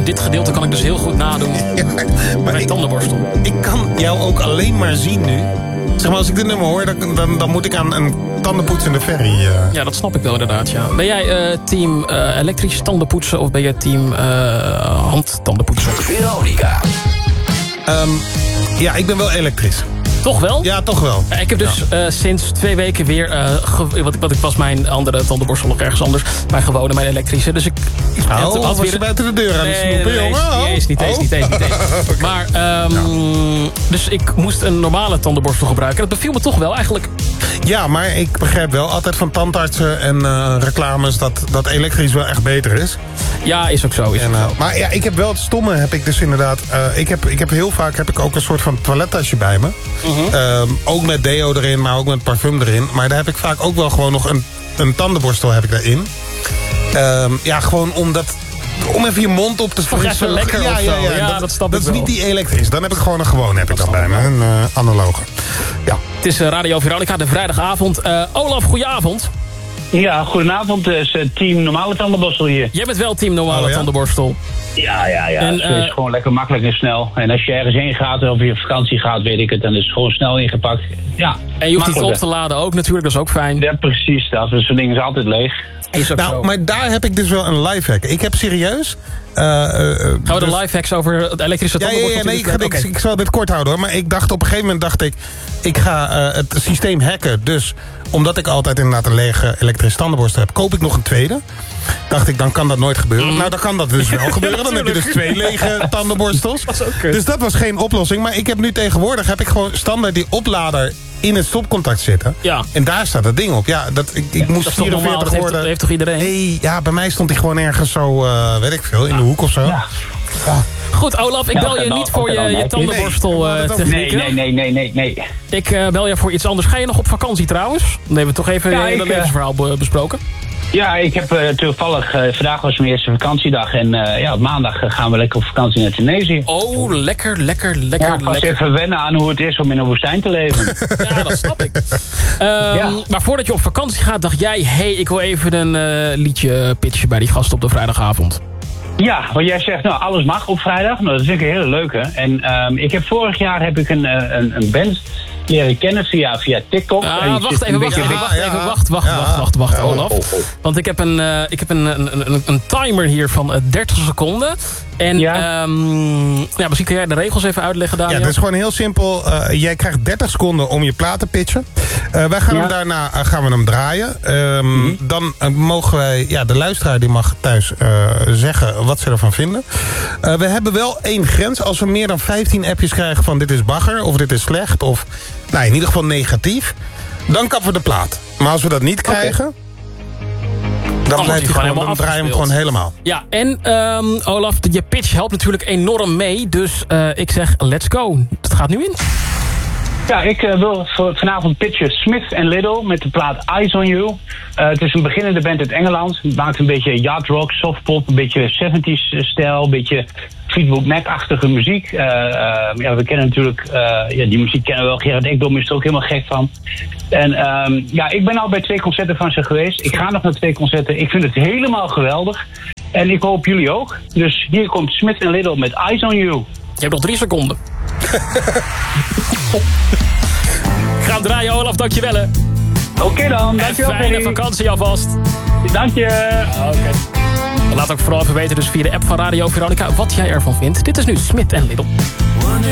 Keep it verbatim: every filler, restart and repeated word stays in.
dit gedeelte kan ik dus heel goed nadoen. Ja, maar met tandenborstel. Ik kan jou ook alleen maar zien nu. Zeg maar, als ik dit nummer hoor, dan, dan, dan moet ik aan een tandenpoetsende ferry. Uh... Ja, dat snap ik wel inderdaad, ja. Ben jij uh, team uh, elektrisch tandenpoetsen of ben jij team uh, handtandenpoetsen? Veronica. Um, ja, ik ben wel elektrisch. Toch wel? Ja, toch wel. Ja, ik heb dus ja. uh, sinds twee weken weer... Uh, ge- wat, wat ik was mijn andere tandenborstel nog ergens anders. Mijn gewone, mijn elektrische. Dus ik... Oh, het was weer... je buiten de deur aan nee, de snoepen, nee, jongen? Nee, is niet, is niet, is niet. Okay. Maar, um, ja. Dus ik moest een normale tandenborstel gebruiken. Dat beviel me toch wel eigenlijk. Ja, maar ik begrijp wel altijd van tandartsen en uh, reclames... Dat, dat elektrisch wel echt beter is. Ja, is ook zo. Is en, ook uh, zo. Maar ja, ik heb wel het stomme, heb ik dus inderdaad... Uh, ik, heb, ik heb heel vaak heb ik ook een soort van toilettasje bij me. Uh-huh. Um, ook met deo erin, maar ook met parfum erin. Maar daar heb ik vaak ook wel gewoon nog een, een tandenborstel heb ik daarin. Um, ja, gewoon omdat... Om even je mond op te frissen. Even lekker ja, of ja, zo. ja, Ja, dat, dat snap dat ik is wel. niet die elektrisch. Dan heb ik gewoon een gewone heb ik dan bij me. Een uh, analoge. Ja. Het is uh, Radio Veronica, de vrijdagavond. Uh, Olaf, goedenavond. Ja, goedenavond. Het is uh, team normale tandenborstel hier. Jij bent wel team normale oh, ja? tandenborstel. Ja, ja, ja. En, het is uh, gewoon lekker makkelijk en snel. En als je ergens heen gaat of je op vakantie gaat, weet ik het, dan is het gewoon snel ingepakt. Ja. En je hoeft niet op te laden ook natuurlijk, dat is ook fijn. Ja, precies. Dat is zo'n ding is altijd leeg. Is ook nou, zo. maar daar heb ik dus wel een lifehack. Ik heb serieus... Uh, uh, Gaan we dus... de lifehacks over het elektrische ja, tandenborstel? Ja, ja, nee, ik, ga, okay. ik, ik zal dit kort houden hoor. Maar ik dacht op een gegeven moment dacht ik... Ik ga uh, het systeem hacken. Dus omdat ik altijd inderdaad een lege elektrische tandenborstel heb... koop ik nog een tweede. Dacht ik, dan kan dat nooit gebeuren. Mm. Nou, dan kan dat dus wel gebeuren. Dan heb je dus twee lege tandenborstels. Dat was ook kut. Dus dat was geen oplossing. Maar ik heb nu tegenwoordig heb ik gewoon standaard die oplader... in het stopcontact zitten. Ja. En daar staat het ding op. Ja, dat, ik, ik ja, moest dat vierenveertig worden. Dat heeft toch iedereen? Nee, ja, bij mij stond hij gewoon ergens zo, uh, weet ik veel, in de hoek of zo. Ja. Ja. Goed, Olaf, ik ja, bel je dan, niet voor je, je tandenborstel nee, uh, techniek. Nee, nee, nee, nee, nee. Ik uh, bel je voor iets anders. Ga je nog op vakantie trouwens? Dan hebben we toch even ja, het levensverhaal be- besproken. Ja, ik heb uh, toevallig, uh, vandaag was mijn eerste vakantiedag en uh, ja, op maandag uh, gaan we lekker op vakantie naar Tunesië. Oh, lekker, lekker, lekker, ja, pas lekker. even wennen aan hoe het is om in een woestijn te leven. Ja, dat snap ik. Um, ja. Maar voordat je op vakantie gaat, dacht jij... hé, hey, ik wil even een uh, liedje pitchen bij die gasten op de vrijdagavond. Ja, want jij zegt, nou, alles mag op vrijdag. Nou, dat vind ik een hele leuke. En um, ik heb vorig jaar heb ik een, een, een band leren kennen via, via TikTok. Ah, wacht even, wacht even, wacht even, wacht, wacht, wacht, wacht, wacht, Olaf. Want ik heb een, uh, ik heb een, een, een, een timer hier van uh, dertig seconden. En ja. Um, ja, misschien kun jij de regels even uitleggen, Daniel. Ja, dat is gewoon heel simpel. Uh, jij krijgt dertig seconden om je plaat te pitchen. Uh, wij gaan ja. hem daarna uh, gaan we hem draaien. Um, mm-hmm. Dan uh, mogen wij... Ja, de luisteraar die mag thuis uh, zeggen wat ze ervan vinden. Uh, we hebben wel één grens. Als we meer dan vijftien appjes krijgen van dit is bagger of dit is slecht... of nou, in ieder geval negatief, dan kappen we de plaat. Maar als we dat niet krijgen... Okay. Dan, dan, blijft hij gewoon, gewoon dan draaien we hem gewoon helemaal. Ja, en um, Olaf, je pitch helpt natuurlijk enorm mee. Dus uh, ik zeg, let's go. Het gaat nu in. Ja, ik uh, wil vanavond pitchen Smith and Little met de plaat Eyes on You. Uh, het is een beginnende band uit Engeland. Het maakt een beetje yacht rock, softpop, een beetje seventies stijl, een beetje Fleetwood Mac-achtige muziek. Uh, uh, ja, we kennen natuurlijk, uh, ja, die muziek kennen we wel. Gerard Ekdom is er ook helemaal gek van. En um, ja, ik ben al bij twee concerten van ze geweest. Ik ga nog naar twee concerten. Ik vind het helemaal geweldig. En ik hoop jullie ook. Dus hier komt Smith and Little met Eyes on You. Je hebt nog drie seconden. Ga hem draaien, Olaf. Dankjewel, hè. Oké okay dan. Dankjewel. En fijne vakantie alvast. Dank je. Oké. Okay. Laat ook vooral even weten dus via de app van Radio Veronica wat jij ervan vindt. Dit is nu Smith and Little.